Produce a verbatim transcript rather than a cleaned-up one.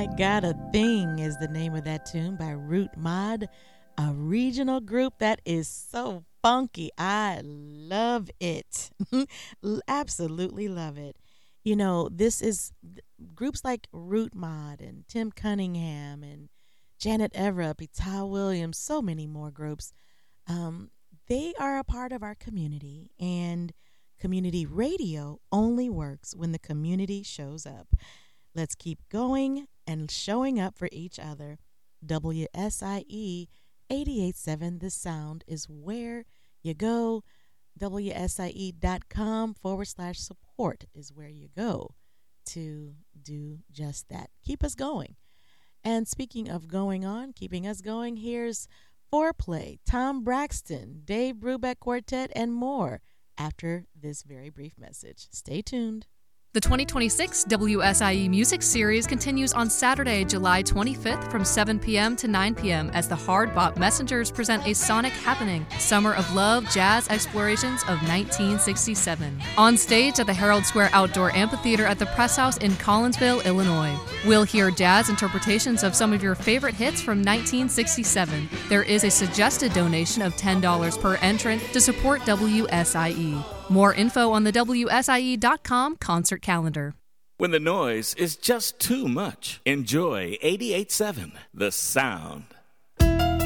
I Got a Thing is the name of that tune by Root Mod, a regional group that is so funky. I love it. Absolutely love it. You know, this is groups like Root Mod and Tim Cunningham and Janet Everup, Ty Williams, so many more groups. Um, they are a part of our community, and community radio only works when the community shows up. Let's keep going and showing up for each other. W S I E eighty-eight point seven, The Sound is where you go. W S I E dot com forward slash support is where you go to do just that. Keep us going. And speaking of going on, keeping us going, here's Foreplay, Tom Braxton, Dave Brubeck Quartet, and more after this very brief message. Stay tuned. The twenty twenty-six W S I E Music Series continues on Saturday, July twenty-fifth from seven p.m. to nine p.m. as the Hard Bop Messengers present a sonic happening, Summer of Love Jazz Explorations of nineteen sixty-seven. On stage at the Herald Square Outdoor Amphitheater at the Press House in Collinsville, Illinois. We'll hear jazz interpretations of some of your favorite hits from nineteen sixty-seven. There is a suggested donation of ten dollars per entrant to support W S I E. More info on the W S I E dot com concert calendar. When the noise is just too much, enjoy eighty-eight point seven, The Sound.